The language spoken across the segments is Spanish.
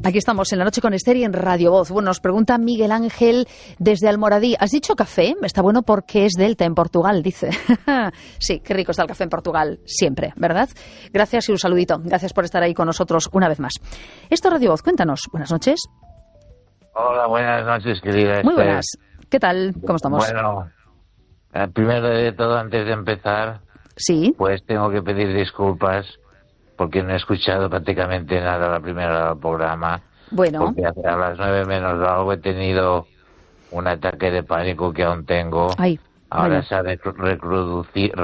Aquí estamos en La Noche con Esther y en Radio Voz. Bueno, nos pregunta Miguel Ángel desde Almoradí. ¿Has dicho café? Está bueno porque es Delta en Portugal, dice. Sí, qué rico está el café en Portugal, siempre, ¿verdad? Gracias y un saludito. Gracias por estar ahí con nosotros una vez más. Esto es Radio Voz, cuéntanos. Buenas noches. Hola, buenas noches, querida Esther. Muy buenas. ¿Qué tal? ¿Cómo estamos? Bueno, primero de todo, antes de empezar, sí, pues tengo que pedir disculpas porque no he escuchado prácticamente nada la primera hora del programa. Bueno. Porque a las 9 menos algo he tenido un ataque de pánico que aún tengo. Ay, ahora bueno. se ha recrudecido.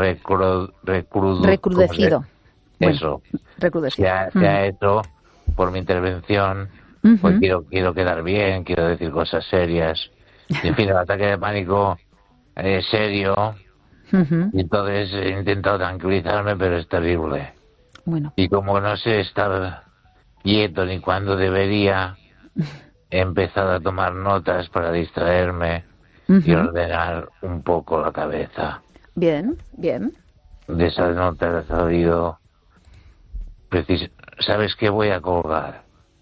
Bueno, Eso. Se ha hecho por mi intervención. Pues quiero quedar bien, quiero decir cosas serias. Y, en fin, el ataque de pánico es serio. Y entonces he intentado tranquilizarme, pero es terrible. Bueno. Y como no sé estar quieto ni cuándo debería, he empezado a tomar notas para distraerme y ordenar un poco la cabeza. Bien, bien. De esas notas ha salido... ¿Sabes qué? Voy a colgar.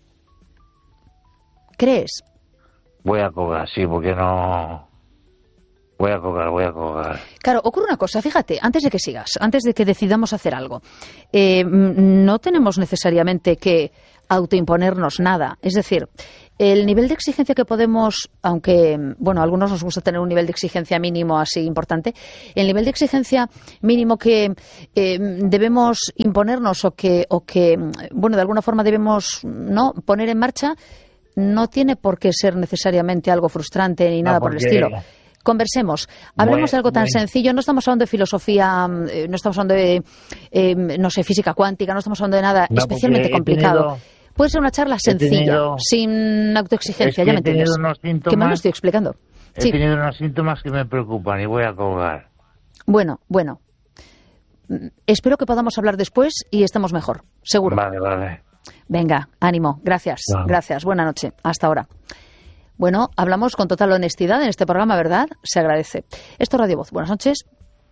¿Crees? Voy a colgar, sí, porque no... Voy a colgar. Claro, ocurre una cosa, fíjate, antes de que sigas, antes de que decidamos hacer algo, no tenemos necesariamente que autoimponernos nada. Es decir, el nivel de exigencia que podemos, aunque, bueno, a algunos nos gusta tener un nivel de exigencia mínimo así importante, el nivel de exigencia mínimo que debemos imponernos o que, bueno, de alguna forma debemos, ¿no?, poner en marcha, no tiene por qué ser necesariamente algo frustrante ni nada por el estilo. Conversemos, hablemos de algo tan sencillo, no estamos hablando de filosofía, no estamos hablando de, no sé, física cuántica, no estamos hablando de nada especialmente complicado. Puede ser una charla sencilla, sin autoexigencia, ya me entiendes. ¿Qué me lo estoy explicando? He tenido unos síntomas que me preocupan y voy a colgar. Bueno, espero que podamos hablar después y estemos mejor, seguro. Vale. Venga, ánimo, gracias, buena noche, hasta ahora. Bueno, hablamos con total honestidad en este programa, ¿verdad? Se agradece. Esto es Radio Voz. Buenas noches.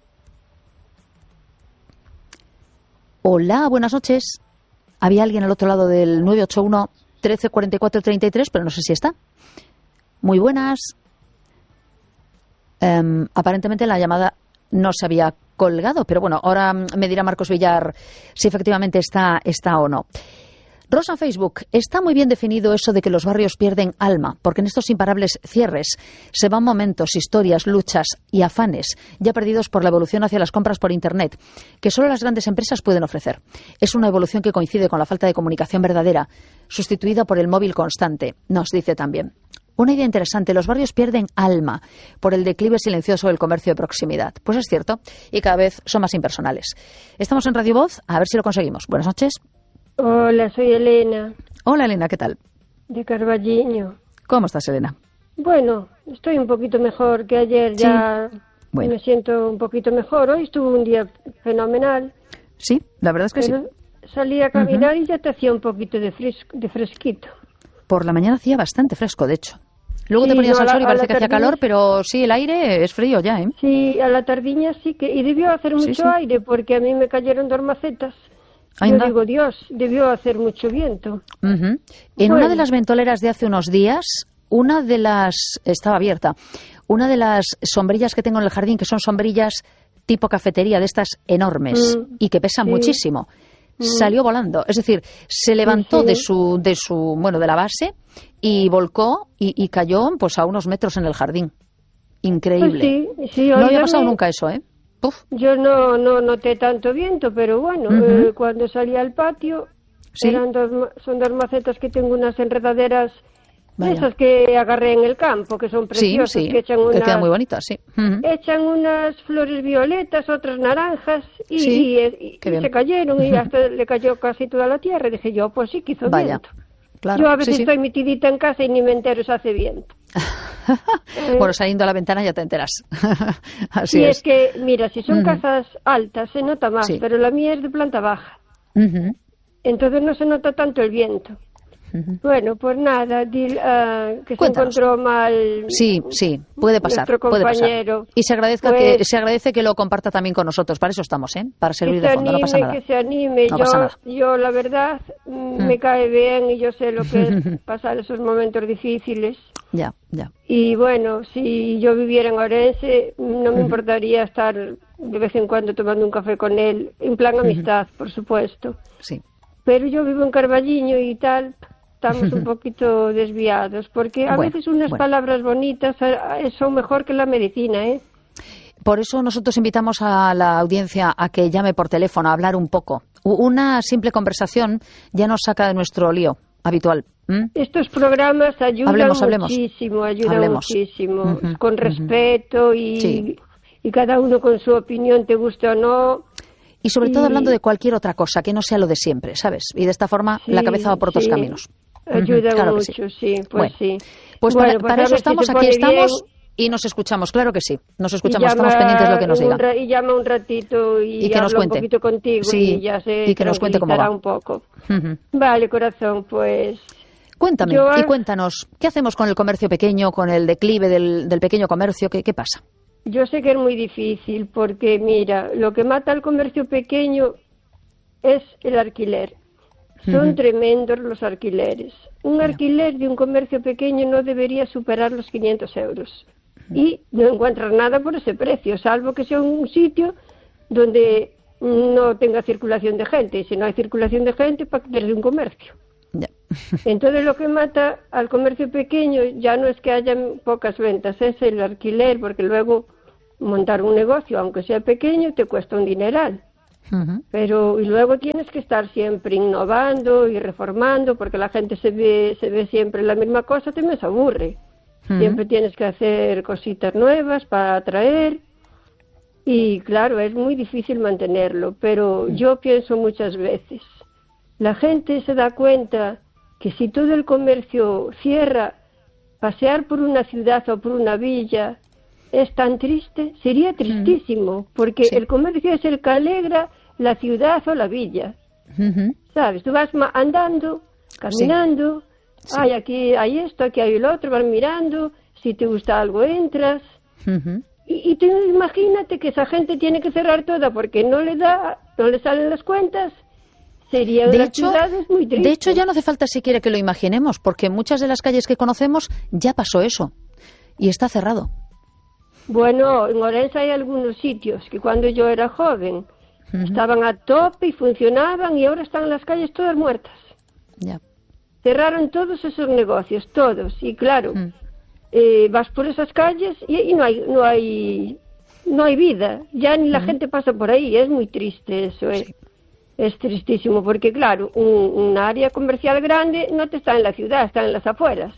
Hola, buenas noches. Había alguien al otro lado del 981 13 44 33, pero no sé si está. Muy buenas. Aparentemente la llamada no se había colgado, pero bueno, ahora me dirá Marcos Villar si efectivamente está o no. Rosa Facebook, está muy bien definido eso de que los barrios pierden alma, porque en estos imparables cierres se van momentos, historias, luchas y afanes ya perdidos por la evolución hacia las compras por Internet, que solo las grandes empresas pueden ofrecer. Es una evolución que coincide con la falta de comunicación verdadera, sustituida por el móvil constante, nos dice también. Una idea interesante, los barrios pierden alma por el declive silencioso del comercio de proximidad. Pues es cierto, y cada vez son más impersonales. Estamos en Radio Voz, a ver si lo conseguimos. Buenas noches. Hola, soy Elena. Hola, Elena, ¿qué tal? De Carballiño. ¿Cómo estás, Elena? Bueno, estoy un poquito mejor que ayer, sí. Ya bueno. Me siento un poquito mejor. Hoy estuvo un día fenomenal. Sí, la verdad es que pero sí. Salí a caminar y ya te hacía un poquito de fresquito. Por la mañana hacía bastante fresco, de hecho. Luego te ponías al sol y parece que hacía calor, pero sí, el aire es frío ya, ¿eh? Sí, a la tardiña sí que... Y debió hacer mucho aire, porque a mí me cayeron dormacetas. Yo digo, Dios, debió hacer mucho viento. En una de las ventoleras de hace unos días, estaba abierta, una de las sombrillas que tengo en el jardín, que son sombrillas tipo cafetería, de estas enormes, y que pesan muchísimo, salió volando. Es decir, se levantó de la base y volcó y cayó pues a unos metros en el jardín. Increíble. Pues sí, no había pasado nunca eso, ¿eh? Uf. Yo no noté tanto viento, pero bueno, cuando salí al patio, son dos macetas que tengo, unas enredaderas, esas que agarré en el campo, que son preciosas, que echan unas... que quedan muy bonitas, sí. Echan unas flores violetas, otras naranjas, y se cayeron, y hasta le cayó casi toda la tierra, y dije yo, pues sí que hizo viento. Claro, yo a veces estoy metidita en casa y ni me entero si hace viento. Bueno, saliendo a la ventana ya te enteras. Así y es que, mira, si son casas altas se nota más, pero la mía es de planta baja. Entonces no se nota tanto el viento. Bueno, pues nada, que Cuéntanos. se encontró mal. Sí, puede pasar. Nuestro compañero. Y se agradece que lo comparta también con nosotros. Para eso estamos, para servir de fondo, no pasa nada. Que se anime, no pasa nada. Yo la verdad me cae bien y yo sé lo que es pasar esos momentos difíciles. Ya. Y bueno, si yo viviera en Orense, no me importaría estar de vez en cuando tomando un café con él, en plan amistad, por supuesto. Sí. Pero yo vivo en Carballiño y tal, estamos un poquito desviados, porque a veces unas palabras bonitas son mejor que la medicina, ¿eh? Por eso nosotros invitamos a la audiencia a que llame por teléfono a hablar un poco. Una simple conversación ya nos saca de nuestro lío habitual. Estos programas ayudan muchísimo, Hablemos. muchísimo, con respeto y cada uno con su opinión, te guste o no. Y sobre todo hablando de cualquier otra cosa, que no sea lo de siempre, ¿sabes? Y de esta forma la cabeza va por otros caminos. Ayuda claro mucho, Pues para eso estamos, aquí estamos y nos escuchamos, claro que sí. Nos escuchamos, estamos pendientes de lo que nos diga. Y llama un ratito y que nos cuente un poquito contigo y ya se que nos cuente cómo va. Un poco. Vale, corazón, pues... Cuéntame y cuéntanos, ¿qué hacemos con el comercio pequeño, con el declive del pequeño comercio? ¿Qué pasa? Yo sé que es muy difícil porque, mira, lo que mata al comercio pequeño es el alquiler. Son tremendos los alquileres. Un alquiler de un comercio pequeño no debería superar los 500 euros. Y no encuentras nada por ese precio, salvo que sea un sitio donde no tenga circulación de gente. Y si no hay circulación de gente, ¿para qué quieres un comercio? Entonces lo que mata al comercio pequeño ya no es que haya pocas ventas, es el alquiler, porque luego montar un negocio, aunque sea pequeño, te cuesta un dineral. Pero y luego tienes que estar siempre innovando y reformando, porque la gente se ve siempre la misma cosa, te me aburre. Siempre tienes que hacer cositas nuevas para atraer y claro, es muy difícil mantenerlo, pero yo pienso muchas veces, la gente se da cuenta que si todo el comercio cierra, pasear por una ciudad o por una villa es tan triste, sería tristísimo, porque el comercio es el que alegra la ciudad o la villa. ¿Sabes? Tú vas andando, caminando, ay, aquí hay esto, aquí hay el otro, vas mirando, si te gusta algo entras. Y tú imagínate que esa gente tiene que cerrar toda porque no le salen las cuentas. Sería una ciudad muy triste. De hecho, ya no hace falta siquiera que lo imaginemos, porque en muchas de las calles que conocemos ya pasó eso y está cerrado. Bueno, en Orense hay algunos sitios que cuando yo era joven estaban a tope y funcionaban y ahora están las calles todas muertas. Ya. Cerraron todos esos negocios, todos. Y claro, vas por esas calles y no hay vida. Ya ni la gente pasa por ahí. Es muy triste eso. Es tristísimo porque, claro, un área comercial grande no te está en la ciudad, está en las afueras.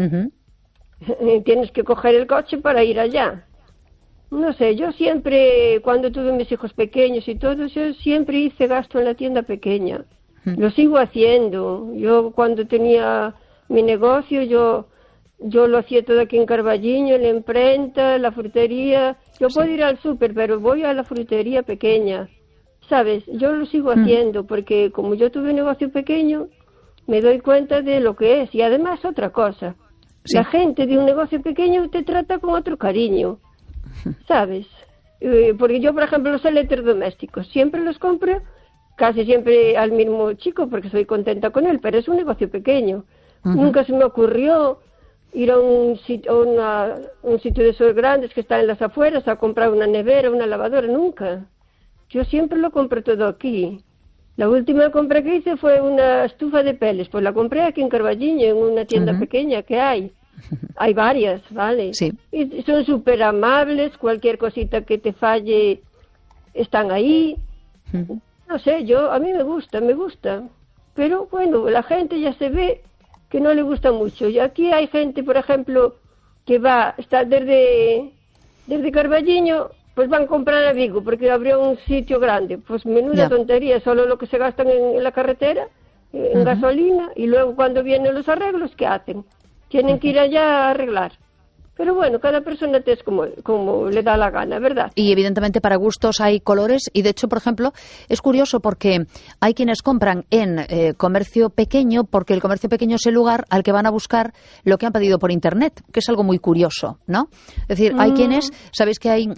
Tienes que coger el coche para ir allá. No sé, yo siempre, cuando tuve mis hijos pequeños y todo, yo siempre hice gasto en la tienda pequeña. Lo sigo haciendo. Yo cuando tenía mi negocio, yo lo hacía todo aquí en Carballiño, en la imprenta, en la frutería. Yo puedo ir al súper, pero voy a la frutería pequeña. ¿Sabes? Yo lo sigo haciendo porque como yo tuve un negocio pequeño, me doy cuenta de lo que es. Y además otra cosa, la gente de un negocio pequeño te trata con otro cariño. ¿Sabes? Porque yo, por ejemplo, los electrodomésticos siempre los compro casi siempre al mismo chico porque soy contenta con él, pero es un negocio pequeño. Nunca se me ocurrió ir a un sitio de esos grandes que están en las afueras a comprar una nevera, una lavadora, nunca. Yo siempre lo compro todo aquí. La última compra que hice fue una estufa de peles, pues la compré aquí en Carballiño, en una tienda pequeña que hay. Hay varias, ¿vale? Sí. Y son súper amables, cualquier cosita que te falle están ahí. No sé, a mí me gusta. Pero bueno, la gente ya se ve que no le gusta mucho. Y aquí hay gente, por ejemplo, que está desde Carballiño, pues van a comprar a Vigo, porque abrió un sitio grande. Pues menuda tontería, solo lo que se gastan en la carretera, en gasolina, y luego cuando vienen los arreglos, ¿qué hacen? Tienen que ir allá a arreglar. Pero bueno, cada persona es como le da la gana, ¿verdad? Y evidentemente para gustos hay colores y de hecho, por ejemplo, es curioso porque hay quienes compran en comercio pequeño porque el comercio pequeño es el lugar al que van a buscar lo que han pedido por Internet, que es algo muy curioso, ¿no? Es decir, hay quienes, sabéis que hay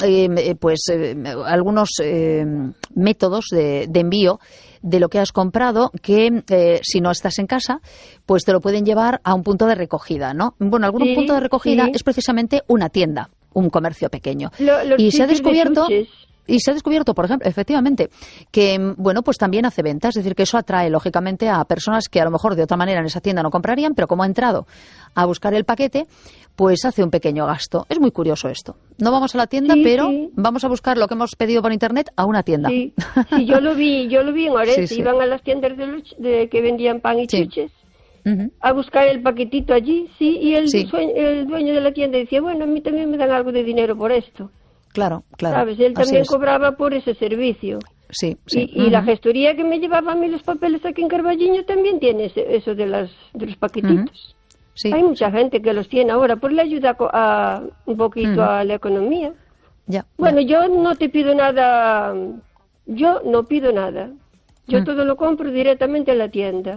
algunos métodos de envío de lo que has comprado que si no estás en casa, pues te lo pueden llevar a un punto de recogida, ¿no? Bueno, algún punto de recogida es precisamente una tienda, un comercio pequeño. Y se ha descubierto, por ejemplo, efectivamente, que, bueno, pues también hace ventas, es decir, que eso atrae, lógicamente, a personas que a lo mejor de otra manera en esa tienda no comprarían, pero como ha entrado a buscar el paquete, pues hace un pequeño gasto. Es muy curioso esto. No vamos a la tienda, pero vamos a buscar lo que hemos pedido por Internet a una tienda. Sí, yo lo vi en Orense, iban a las tiendas que vendían pan y chuches. A buscar el paquetito allí, y el dueño de la tienda decía, bueno, a mí también me dan algo de dinero por esto. Claro. ¿Sabes? Él también cobraba por ese servicio. Sí. Y la gestoría que me llevaba a mí los papeles aquí en Carballiño también tiene eso de los paquetitos. Sí. Hay mucha gente que los tiene ahora, pues le ayuda un poquito a la economía. Bueno, yo no te pido nada, yo no pido nada. Yo todo lo compro directamente en la tienda.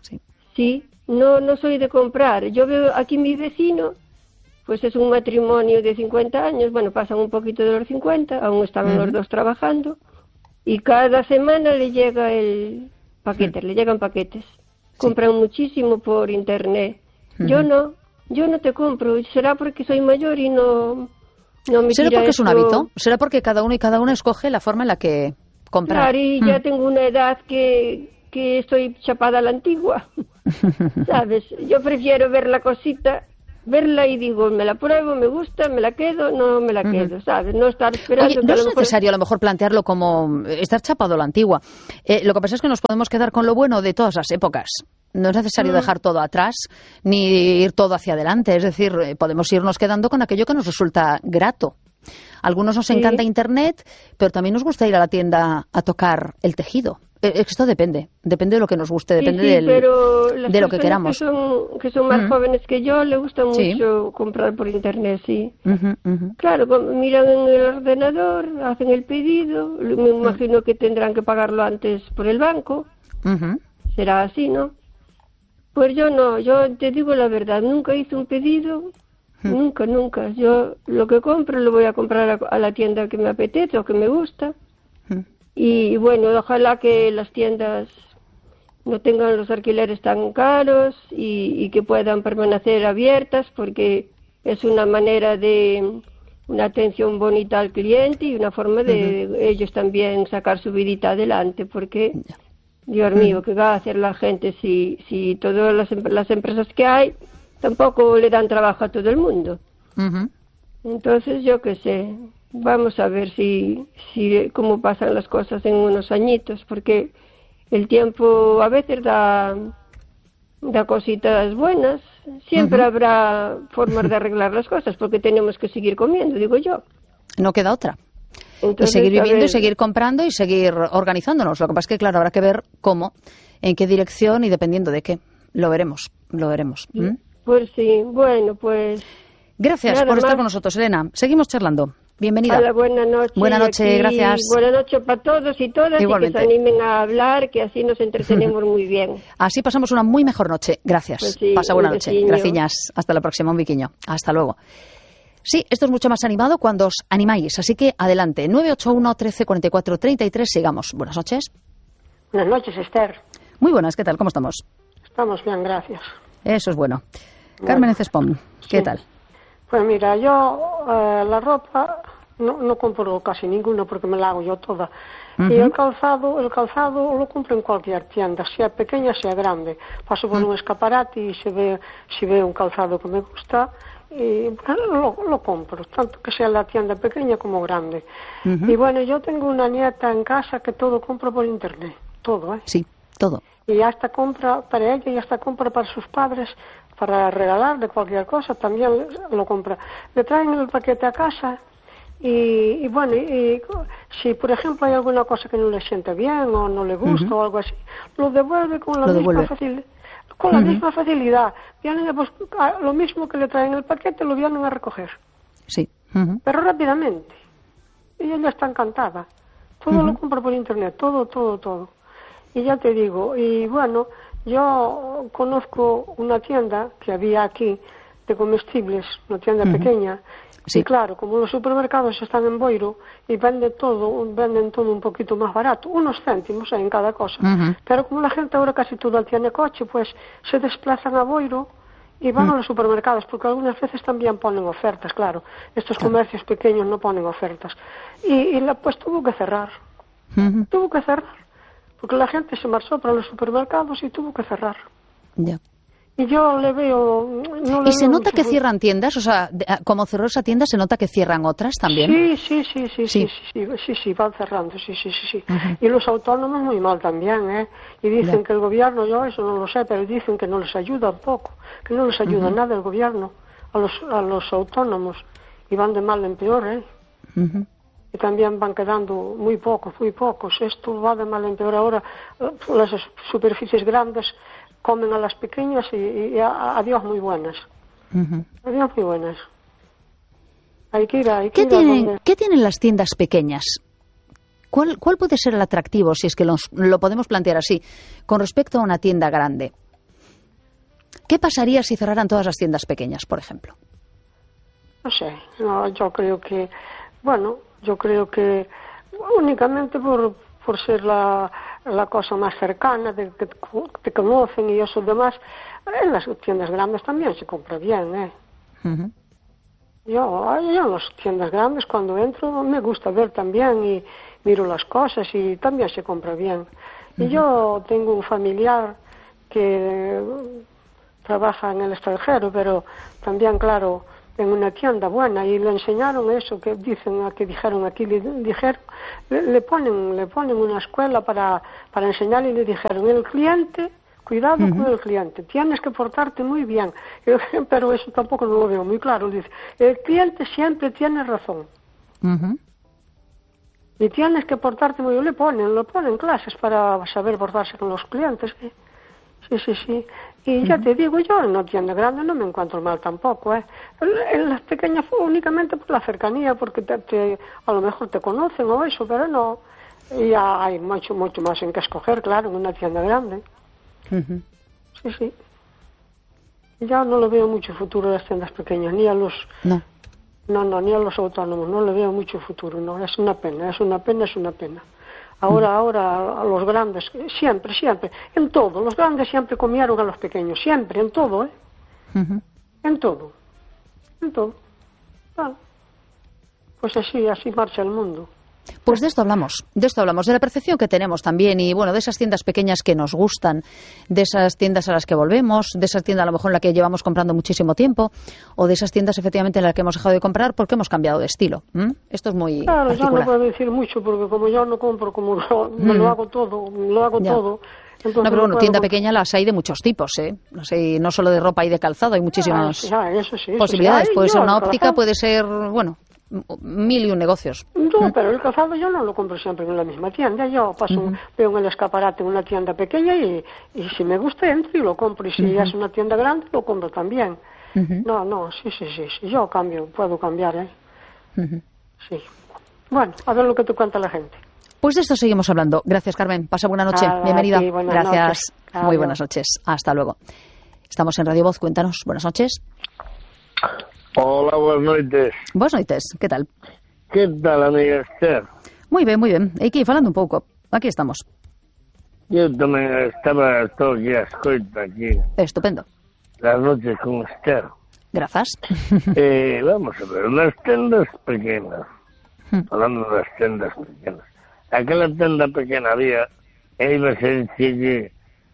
Sí, no soy de comprar. Yo veo aquí mi vecino, pues es un matrimonio de 50 años, bueno, pasan un poquito de los 50, aún están los dos trabajando, y cada semana le llega el paquete, le llegan paquetes. Compran muchísimo por Internet. Yo no te compro. ¿Será porque soy mayor y no me ¿Será porque es un hábito? ¿Será porque cada uno escoge la forma en la que compra? Claro, y ya tengo una edad que estoy chapada a la antigua. ¿Sabes? Yo prefiero ver la cosita, verla y digo, me la pruebo, me gusta, me la quedo, no me la quedo, ¿sabes? No estar esperando. Oye, no es necesario a lo mejor plantearlo como estar chapado a la antigua. Lo que pasa es que nos podemos quedar con lo bueno de todas las épocas. No es necesario dejar todo atrás ni ir todo hacia adelante. Es decir, podemos irnos quedando con aquello que nos resulta grato. A algunos nos encanta Internet, pero también nos gusta ir a la tienda a tocar el tejido. Esto depende de lo que nos guste, depende de lo que queramos. Que son más jóvenes que yo, les gusta mucho comprar por Internet, Claro, miran en el ordenador, hacen el pedido, me imagino que tendrán que pagarlo antes por el banco. Será así, ¿no? Pues yo no, yo te digo la verdad, nunca hice un pedido, nunca. Yo lo que compro lo voy a comprar a la tienda que me apetece o que me gusta. Y bueno, ojalá que las tiendas no tengan los alquileres tan caros y que puedan permanecer abiertas, porque es una manera de una atención bonita al cliente y una forma de ellos también sacar su vidita adelante, porque Dios mío, ¿qué va a hacer la gente si todas las empresas que hay tampoco le dan trabajo a todo el mundo? Entonces, yo qué sé, vamos a ver si cómo pasan las cosas en unos añitos, porque el tiempo a veces da cositas buenas. Siempre habrá formas de arreglar las cosas, porque tenemos que seguir comiendo, digo yo. No queda otra. Entonces, y seguir viviendo y seguir comprando y seguir organizándonos. Lo que pasa es que, claro, habrá que ver cómo, en qué dirección y dependiendo de qué. Lo veremos. Pues sí, bueno, pues... Gracias por estar con nosotros, Elena. Seguimos charlando. Bienvenida. Hola, buenas noches. Buenas noches, gracias. Buenas noches para todos y todas. Igualmente. Y que se animen a hablar, que así nos entretenemos muy bien. Así pasamos una muy mejor noche. Gracias. Pues sí, pasa buena noche. Graciñas. Hasta la próxima, un biquiño. Hasta luego. Sí, esto es mucho más animado cuando os animáis, así que adelante. 981 13 44 33, sigamos. Buenas noches. Buenas noches, Esther. Muy buenas, ¿qué tal? ¿Cómo estamos? Estamos bien, gracias. Eso es bueno. Carmen Cespón, ¿qué tal? Pues mira, yo la ropa no compro casi ninguno porque me la hago yo toda. Y el calzado lo compro en cualquier tienda, sea pequeña, sea grande. Paso por un escaparate y si veo un calzado que me gusta, y lo compro, tanto que sea en la tienda pequeña como grande. Y bueno, yo tengo una nieta en casa que todo compra por Internet, todo, Sí, todo. Y hasta compra para ella y hasta compra para sus padres, para regalar de cualquier cosa, también lo compra. Le traen el paquete a casa y bueno, si por ejemplo hay alguna cosa que no le siente bien o no le gusta o algo así, lo devuelve con la misma facilidad. con la misma facilidad. Vienen pues, lo mismo que le traen el paquete, lo vienen a recoger. Sí. Pero rápidamente. Y ella está encantada. Todo lo compro por internet, todo. Y ya te digo, y bueno, yo conozco una tienda que había aquí de comestibles, una tienda pequeña, y claro, como los supermercados están en Boiro y venden todo un poquito más barato, unos céntimos en cada cosa, pero como la gente ahora casi toda tiene coche, pues se desplazan a Boiro y van a los supermercados, porque algunas veces también ponen ofertas, claro, estos comercios pequeños no ponen ofertas, y pues tuvo que cerrar, porque la gente se marchó para los supermercados y tuvo que cerrar. Ya. Y yo le veo... ¿Y se nota que cierran tiendas? O sea, como cerró esa tienda, ¿se nota que cierran otras también? Sí, van cerrando, sí. Y los autónomos muy mal también, ¿eh? Y dicen que el gobierno, yo eso no lo sé, pero dicen que no les ayuda un poco, que no les ayuda nada el gobierno a los autónomos, y van de mal en peor, ¿eh? Y también van quedando muy pocos. Esto va de mal en peor ahora. Las superficies grandes comen a las pequeñas y adiós muy buenas. Adiós muy buenas. Hay que ir a... ¿Qué tienen las tiendas pequeñas? ¿Cuál puede ser el atractivo, si es que lo podemos plantear así, con respecto a una tienda grande? ¿Qué pasaría si cerraran todas las tiendas pequeñas, por ejemplo? No sé, yo creo que... Bueno, yo creo que únicamente por ser la cosa más cercana, de que te conocen y eso demás, en las tiendas grandes también se compra bien, ¿eh? Yo en las tiendas grandes cuando entro me gusta ver también y miro las cosas y también se compra bien. Y yo tengo un familiar que trabaja en el extranjero, pero también, claro, en una tienda buena, y le enseñaron eso que dijeron aquí, le ponen una escuela para enseñar, y le dijeron, el cliente, cuidado con el cliente, tienes que portarte muy bien. Pero eso tampoco no lo veo muy claro. Dice, el cliente siempre tiene razón. Y tienes que portarte muy bien. Le ponen clases para saber portarse con los clientes. Sí. Y ya te digo, yo en una tienda grande no me encuentro mal tampoco, ¿eh? En las pequeñas únicamente por la cercanía, porque a lo mejor te conocen o eso, pero no. Y hay mucho más en que escoger, claro, en una tienda grande. Sí. Ya no le veo mucho futuro a las tiendas pequeñas, ni a los... No, ni a los autónomos, no le veo mucho futuro, no. Es una pena. Ahora a los grandes, siempre, en todo, los grandes siempre comieron a los pequeños, siempre, en todo, ¿eh? En todo. Vale. Pues así marcha el mundo. Pues de esto hablamos, de la percepción que tenemos también, y bueno, de esas tiendas pequeñas que nos gustan, de esas tiendas a las que volvemos, de esas tiendas a lo mejor en las que llevamos comprando muchísimo tiempo, o de esas tiendas efectivamente en las que hemos dejado de comprar porque hemos cambiado de estilo. Esto es muy Claro, particular. Yo no puedo decir mucho porque como yo no compro, como me lo hago todo, Entonces no, pero bueno, tienda pequeña las hay de muchos tipos, ¿eh? No solo de ropa y de calzado, hay muchísimas posibilidades. Puede ser una óptica, puede ser, bueno, 1000 y un negocios. No, pero el calzado yo no lo compro siempre en la misma tienda. Yo veo en el escaparate en una tienda pequeña y si me gusta entro y lo compro. Y si es una tienda grande, lo compro también. No, sí. Yo puedo cambiar, ¿eh? Sí. Bueno, a ver lo que te cuenta la gente. Pues de esto seguimos hablando. Gracias, Carmen. Pasa buena noche. Bienvenida. Sí, gracias. Noches. Muy buenas noches. Hasta luego. Estamos en Radio Voz. Cuéntanos. Buenas noches. Hola, buenas noches. Buenas noches. ¿Qué tal? ¿Qué tal, amiga Esther? Muy bien. Aquí, falando un pouco. Aquí estamos. Eu tamén estaba todo o día escoito aquí. Estupendo. Las noches con Esther. Grazas. Vamos a ver, las tendas pequenas. Hablando das tendas pequenas. Aquela tenda pequena había, e iba a ser dicirlle,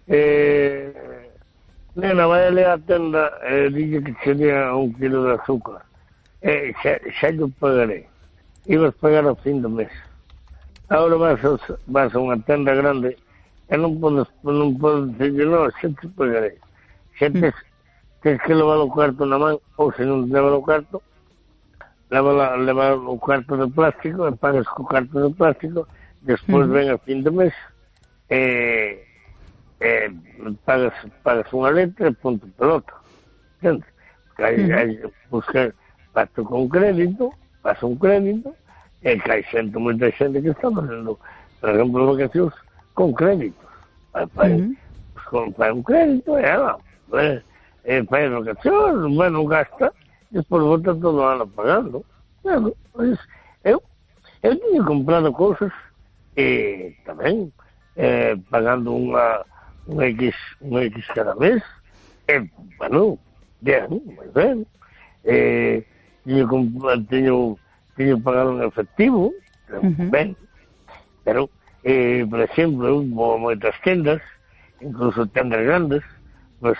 nena, vai ali a tenda, dille que sería 1 kilo de azúcar. Xa yo pagaré. Ibas pagar ao fin do mes. Ahora vas a unha tenda grande e non podes dicirle, non, xa te pagaré. Xa tens que levar o carto na man, ou se non te leva o carto, leva o carto de plástico e pagas co carto de plástico, despois ven a fin do mes e pagas unha letra e punto pelota. Entendes? Porque paso con crédito, pasa un crédito, e que hai moita xente que está facendo, por exemplo, vacacións con créditos. Fai un crédito e ela fai vacacións, non gasta, e despois volta todo o ano pagando. Bueno, eu teño comprado cousas e tamén pagando unha X cada mes, bueno, ben, moi ben. Teño pagado en efectivo, ben, pero, por exemplo, eu vou a moitas tendas, incluso tendas grandes, pues,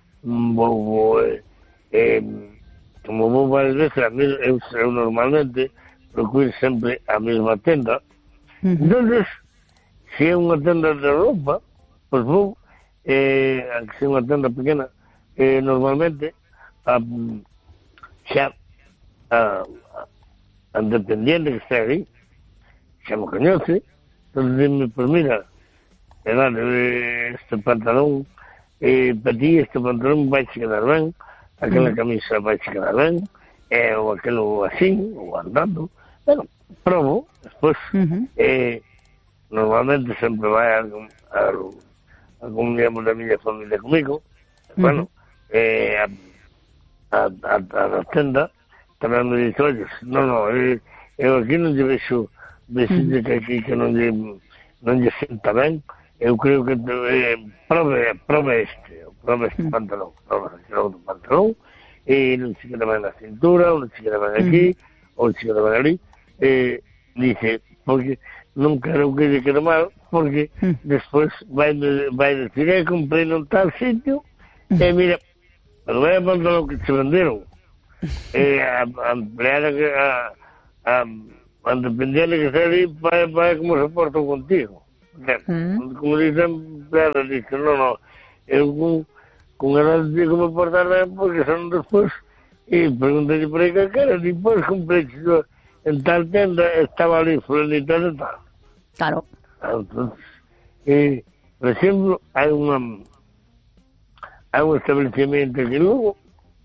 como vou varias veces, eu normalmente procuro sempre a mesma tenda. Entonces, se é unha tenda de roupa, pues vou, se é unha tenda pequena, normalmente, xa a dependiente que está aí, xa me coñece, entonces dime, pues mira, este pantalón, para ti este pantalón vai che quedar ben, aquela camisa vai che quedar ben, ou aquelo así, ou andando. Bueno, probo, despois, normalmente sempre vai algún miembro da miña familia comigo, bueno, a tenda tamén me dice, oye, eu aquí non lle vexo que aquí que non lle senta ben, eu creo que prove este pantalón, prove este outro pantalón, e non se queda ben na cintura, ou non se queda ben aquí, ou non se queda ben ali, dice, porque non quero que lle quede mal, porque despois vai decir, comprei non tal sitio, e mira, pero vai a pantalón que se venderon, a empleada que a dependiente que está ali vai como se portan contigo. Como dicen empleada, dice, no, eu con elas digo me portar ben porque son despois e pregúntalle por aí que quero, despois comprei en tal tenda, estaba ali fulanita de tal. Claro. Entonces, por exemplo, hai un establecimiento aquí luego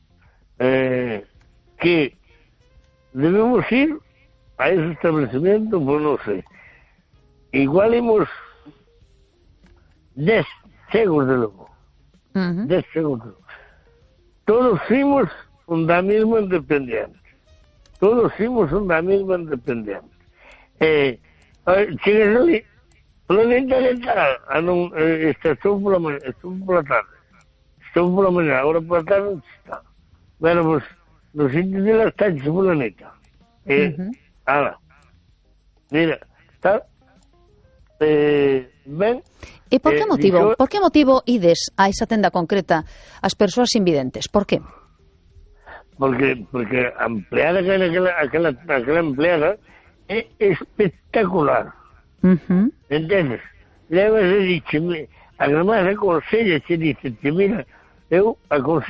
que debemos ir a ese establecimiento, pues no sé, igual imos 10 cegos de logo, 10 cegos de logo. Todos fuimos da mesma independiente. Chegas ali, planeta de tal, estou por la tarde, estou por la mañana, agora por la tarde non está. Bueno, pues, no sitio de las taxis fulanita. Mira, está, ben. E por que motivo ides a esa tenda concreta as persoas invidentes? Por que? Porque a empleada que aquela empleada é espectacular. Entendes? Levas e dixe, además aconsella, se dice, mira, eu aconsello